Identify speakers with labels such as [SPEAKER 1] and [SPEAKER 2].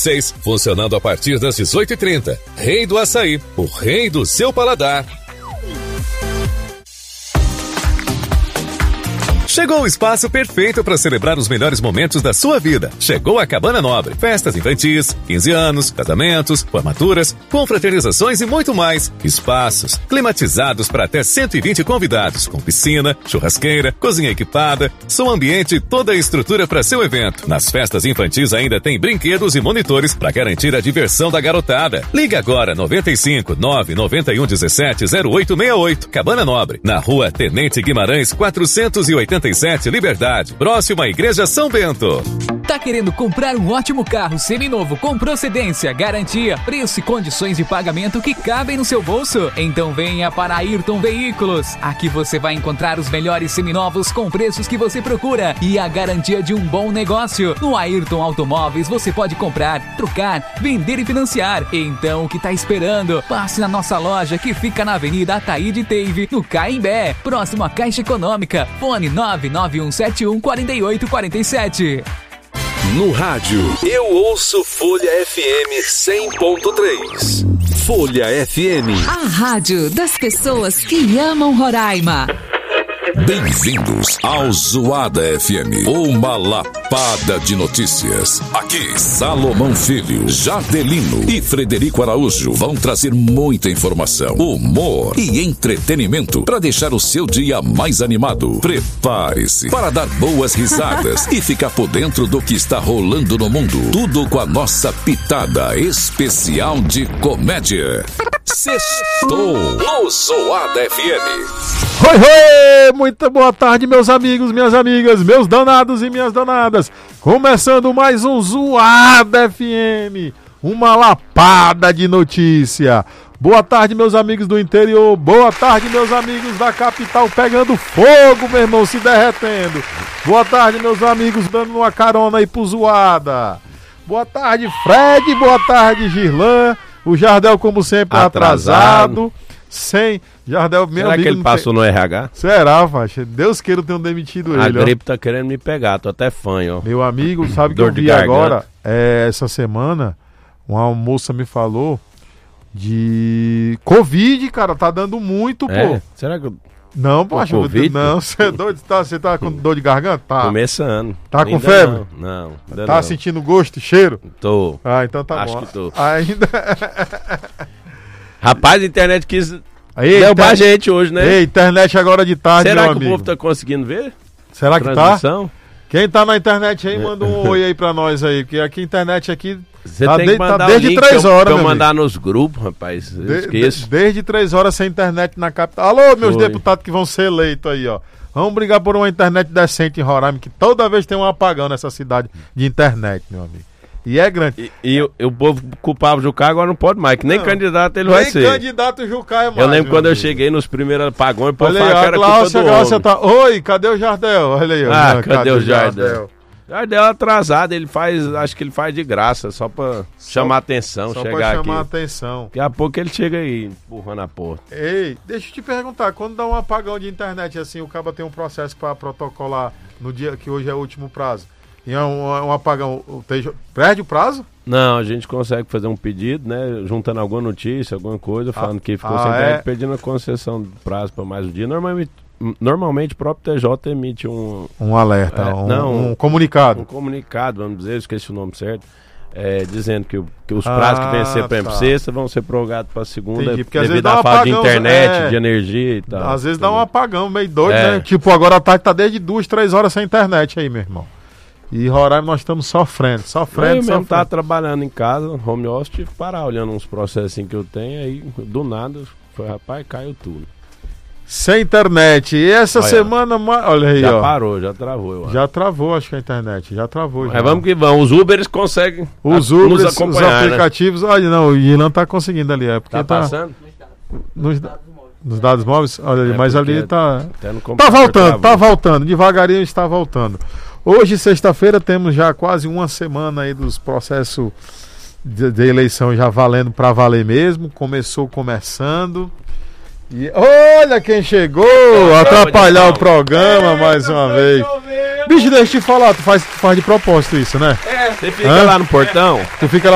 [SPEAKER 1] 2026, funcionando a partir das 18h30. Rei do Açaí, o rei do seu paladar. Chegou o espaço perfeito para celebrar os melhores momentos da sua vida. Chegou a Cabana Nobre. Festas infantis, 15 anos, casamentos, formaturas, confraternizações e muito mais. Espaços climatizados para até 120 convidados, com piscina, churrasqueira, cozinha equipada, som ambiente e toda a estrutura para seu evento. Nas festas infantis ainda tem brinquedos e monitores para garantir a diversão da garotada. Ligue agora 95 991 17 0868. Cabana Nobre, na Rua Tenente Guimarães 487, Liberdade, próximo à Igreja São Bento.
[SPEAKER 2] Tá querendo comprar um ótimo carro seminovo com procedência, garantia, preço e condições de pagamento que cabem no seu bolso? Então venha para a Ayrton Veículos. Aqui você vai encontrar os melhores seminovos com preços que você procura e a garantia de um bom negócio. No Ayrton Automóveis você pode comprar, trocar, vender e financiar. Então o que tá esperando? Passe na nossa loja que fica na Avenida Ataíde Teive, no Caimbé, próximo à Caixa Econômica. Fone 99171 4847.
[SPEAKER 1] No rádio, eu ouço Folha FM 100.3. Folha FM.
[SPEAKER 3] A rádio das pessoas que amam Roraima.
[SPEAKER 1] Bem-vindos ao Zoada FM, uma lapada de notícias. Aqui, Salomão Filho, Jardelino e Frederico Araújo vão trazer muita informação, humor e entretenimento para deixar o seu dia mais animado. Prepare-se para dar boas risadas e ficar por dentro do que está rolando no mundo. Tudo com a nossa pitada especial de comédia. Sextou no Zoada FM.
[SPEAKER 4] Oi, oi! Muito boa tarde, meus amigos, minhas amigas, meus danados e minhas danadas. Começando mais um Zoada FM, uma lapada de notícia. Boa tarde, meus amigos do interior. Boa tarde, meus amigos da capital pegando fogo, meu irmão, se derretendo. Boa tarde, meus amigos dando uma carona aí pro Zoada. Boa tarde, Fred. Boa tarde, Girlan. O Jardel, como sempre, atrasado. Sem Jardel, meu
[SPEAKER 5] Será
[SPEAKER 4] amigo.
[SPEAKER 5] Será que ele passou no RH?
[SPEAKER 4] Será, faixa? Deus queira ter demitido ele.
[SPEAKER 5] A gripe tá querendo me pegar, tô até fanho, ó.
[SPEAKER 4] Meu amigo, sabe que eu vi agora? Essa semana, uma moça me falou de Covid, cara, tá dando muito, pô.
[SPEAKER 5] Será que eu...
[SPEAKER 4] Não, pô, não, você é doido? Você tá com dor de garganta? Tá.
[SPEAKER 5] Começando.
[SPEAKER 4] Tá com febre?
[SPEAKER 5] Não.
[SPEAKER 4] Tá
[SPEAKER 5] não.
[SPEAKER 4] Sentindo gosto e cheiro?
[SPEAKER 5] Tô.
[SPEAKER 4] Ah, então tá
[SPEAKER 5] Acho
[SPEAKER 4] bom.
[SPEAKER 5] que tô.
[SPEAKER 4] Ainda...
[SPEAKER 5] Rapaz, a internet quis derrubar a gente hoje, né?
[SPEAKER 4] Ei, internet agora de tarde,
[SPEAKER 5] Será
[SPEAKER 4] meu
[SPEAKER 5] que
[SPEAKER 4] amigo?
[SPEAKER 5] o povo tá conseguindo ver?
[SPEAKER 4] Será que tá? Quem tá na internet aí, manda um oi aí pra nós aí, porque aqui a internet aqui
[SPEAKER 5] você
[SPEAKER 4] tá,
[SPEAKER 5] tem que mandar
[SPEAKER 4] tá desde 3 horas,
[SPEAKER 5] pra eu mandar nos grupos, rapaz. Eu esqueço.
[SPEAKER 4] Desde 3 horas sem internet na capital. Alô, meus deputados que vão ser eleitos aí, ó. Vamos brigar por uma internet decente em Roraima, que toda vez tem um apagão nessa cidade de internet, meu amigo. E é grande.
[SPEAKER 5] E o povo culpava o Jucá, agora não pode mais, que nem candidato ele vai ser.
[SPEAKER 4] Nem candidato o Jucá é mais.
[SPEAKER 5] Eu lembro quando eu cheguei nos primeiros apagões, o povo
[SPEAKER 4] falava que era culpa do homem. Tá... Oi, cadê o Jardel? Olha aí.
[SPEAKER 5] Ah, cadê o Jardel? Jardel é atrasado, ele faz, acho que ele faz de graça, só pra chamar atenção,
[SPEAKER 4] só
[SPEAKER 5] chegar aqui.
[SPEAKER 4] Só pra chamar atenção.
[SPEAKER 5] Daqui a pouco ele chega aí, empurrando a porta.
[SPEAKER 4] Ei, deixa eu te perguntar, quando dá um apagão de internet assim, o cara tem um processo pra protocolar no dia que hoje é o último prazo. E é um apagão, perde o prazo?
[SPEAKER 5] Não, a gente consegue fazer um pedido, né? Juntando alguma notícia, alguma coisa, falando que ficou sem internet, pedindo a concessão de prazo para mais um dia. Normalmente o próprio TJ emite um
[SPEAKER 4] alerta, um comunicado.
[SPEAKER 5] Um comunicado, vamos dizer, esqueci o nome certo. Dizendo que os prazos que vencer para sexta vão ser prorrogados para segunda.
[SPEAKER 4] Entendi, porque
[SPEAKER 5] devido à falta de internet, de energia e tal.
[SPEAKER 4] Às vezes dá um apagão meio doido, né? Tipo, agora a tarde tá desde 2, 3 horas sem internet aí, meu irmão. E Roraima nós estamos sofrendo. Eu mesmo
[SPEAKER 5] tava trabalhando em casa, home office, tive que parar olhando uns processos assim que eu tenho, aí do nada, rapaz, caiu tudo.
[SPEAKER 4] Sem internet. E essa semana, olha aí,
[SPEAKER 5] já parou, já travou, eu acho.
[SPEAKER 4] Já travou, acho que a internet, já travou.
[SPEAKER 5] Mas vamos que vamos, os Uberes conseguem
[SPEAKER 4] nos acompanhar, os aplicativos, né? Olha, não, o Ilan tá conseguindo ali, porque
[SPEAKER 5] tá passando?
[SPEAKER 4] Nos dados móveis, olha ali, mas ali tá
[SPEAKER 5] voltando,
[SPEAKER 4] tá voltando, devagarinho está voltando. Hoje, sexta-feira, temos já quase uma semana aí dos processos de eleição já valendo para valer mesmo. Começando. E olha quem chegou! Atrapalhar o programa mais uma vez. Bicho, deixa eu te falar, tu faz de propósito isso, né?
[SPEAKER 5] Você fica lá no portão?
[SPEAKER 4] Tu fica lá